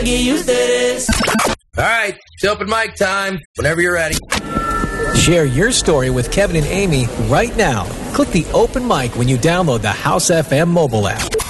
Get used to this. All right, it's open mic time. Whenever you're ready. Share your story with Kevin and Amy right now. Click the open mic when you download the House FM mobile app.